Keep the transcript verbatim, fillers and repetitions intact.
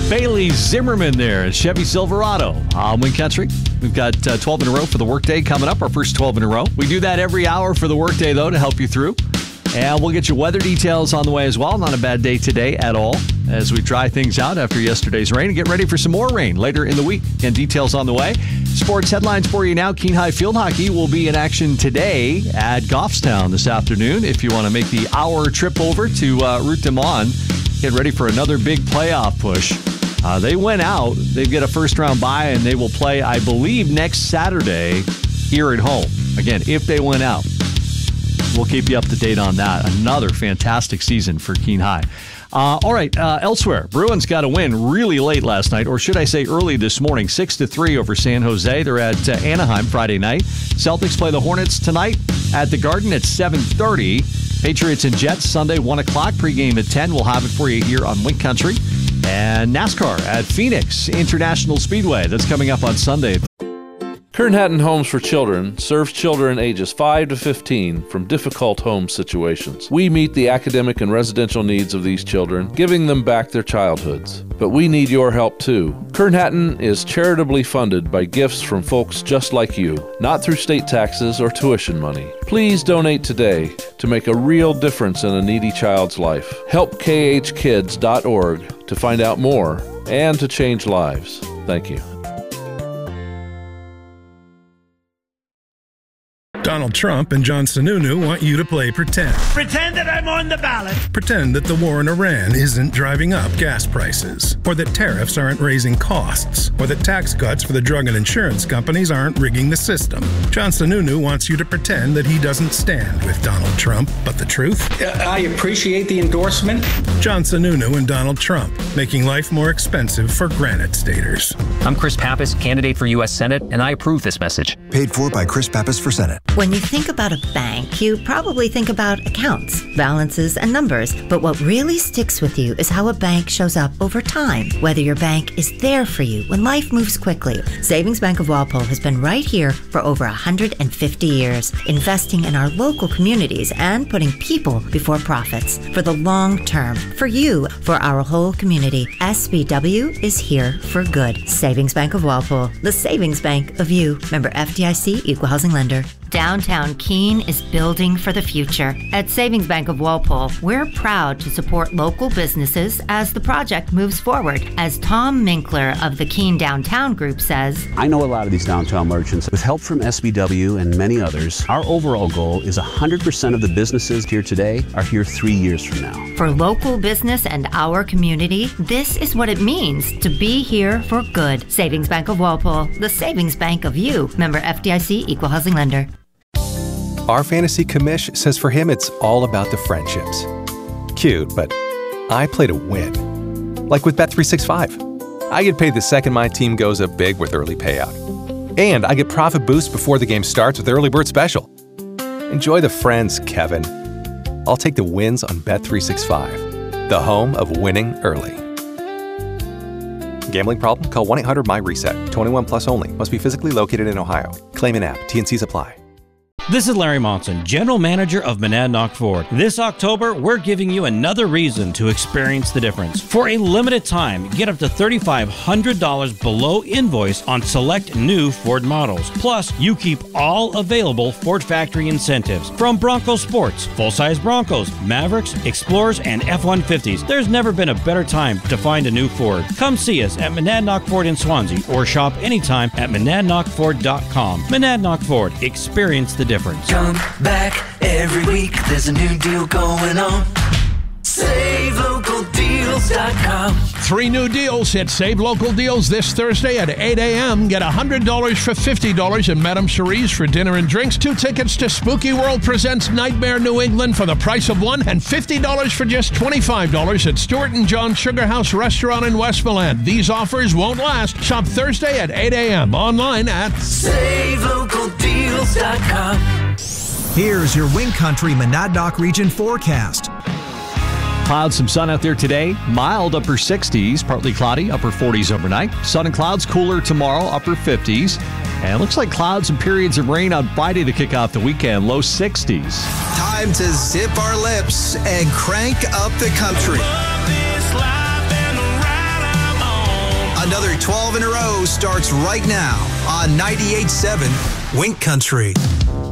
Bailey Zimmerman there, Chevy Silverado on Win Country. We've got uh, twelve in a row for the workday coming up, our first twelve in a row. We do that every hour for the workday, though, to help you through. And we'll get you weather details on the way as well. Not a bad day today at all as we dry things out after yesterday's rain and get ready for some more rain later in the week. And details on the way. Sports headlines for you now. Keene High Field Hockey will be in action today at Goffstown this afternoon. If you want to make the hour trip over to uh, root them on, get ready for another big playoff push. Uh, they went out. They've got a first-round bye, and they will play, I believe, next Saturday here at home. Again, if they went out. We'll keep you up to date on that. Another fantastic season for Keene High. Uh, all right, uh, elsewhere, Bruins got a win really late last night, or should I say early this morning, six to three over San Jose. They're at uh, Anaheim Friday night. Celtics play the Hornets tonight at the Garden at seven thirty. Patriots and Jets Sunday, one o'clock. Pregame at ten. We'll have it for you here on Win Country. And NASCAR at Phoenix International Speedway. That's coming up on Sunday. Kern Hatton Homes for Children serves children ages five to fifteen from difficult home situations. We meet the academic and residential needs of these children, giving them back their childhoods. But we need your help too. Kern Hatton is charitably funded by gifts from folks just like you, not through state taxes or tuition money. Please donate today to make a real difference in a needy child's life. Help K H kids dot org to find out more and to change lives. Thank you. Donald Trump and John Sununu want you to play pretend. Pretend that I'm on the ballot. Pretend that the war in Iran isn't driving up gas prices, or that tariffs aren't raising costs, or that tax cuts for the drug and insurance companies aren't rigging the system. John Sununu wants you to pretend that he doesn't stand with Donald Trump, but the truth? I appreciate the endorsement. John Sununu and Donald Trump, making life more expensive for Granite Staters. I'm Chris Pappas, candidate for U S Senate, and I approve this message. Paid for by Chris Pappas for Senate. When you think about a bank, you probably think about accounts, balances, and numbers. But what really sticks with you is how a bank shows up over time, whether your bank is there for you when life moves quickly. Savings Bank of Walpole has been right here for over one hundred fifty years, investing in our local communities and putting people before profits for the long term. For you, for our whole community, S B W is here for good. Savings Bank of Walpole, the savings bank of you. Member F D I C, Equal Housing Lender. Downtown Keene is building for the future. At Savings Bank of Walpole, we're proud to support local businesses as the project moves forward. As Tom Minkler of the Keene Downtown Group says, I know a lot of these downtown merchants. With help from S B W and many others, our overall goal is one hundred percent of the businesses here today are here three years from now. For local business and our community, this is what it means to be here for good. Savings Bank of Walpole, the savings bank of you. Member F D I C, Equal Housing Lender. Our fantasy commish says for him it's all about the friendships. Cute, but I play to win. Like with Bet three sixty-five. I get paid the second my team goes up big with early payout. And I get profit boost before the game starts with Early Bird Special. Enjoy the friends, Kevin. I'll take the wins on Bet three sixty-five, the home of winning early. Gambling problem? Call one eight hundred M Y reset. twenty-one plus only. Must be physically located in Ohio. Claim in app. T and Cs apply. This is Larry Monson, General Manager of Monadnock Ford. This October, we're giving you another reason to experience the difference. For a limited time, get up to three thousand five hundred dollars below invoice on select new Ford models. Plus, you keep all available Ford factory incentives from Bronco Sports, full-size Broncos, Mavericks, Explorers, and F one fifties. There's never been a better time to find a new Ford. Come see us at Monadnock Ford in Swansea or shop anytime at monadnock ford dot com. Monadnock Ford. Experience the difference. Come back every week, there's a new deal going on. Save Local Deals dot com. Three new deals hit Save Local Deals this Thursday at eight a.m. Get one hundred dollars for fifty dollars in Madame Cerie's for dinner and drinks. Two tickets to Spooky World Presents Nightmare New England for the price of one. And fifty dollars for just twenty-five dollars at Stuart and John Sugar House Restaurant in Westmoreland. These offers won't last. Shop Thursday at eight a.m. Online at Save Local Deals dot com. Here's your Win Country Monadnock region forecast. Clouds, some sun out there today. Mild upper sixties, partly cloudy, upper forties overnight. Sun and clouds cooler tomorrow, upper fifties. And it looks like clouds and periods of rain on Friday to kick off the weekend, low sixties. Time to zip our lips and crank up the country. Another twelve in a row starts right now on ninety-eight point seven Wink Country.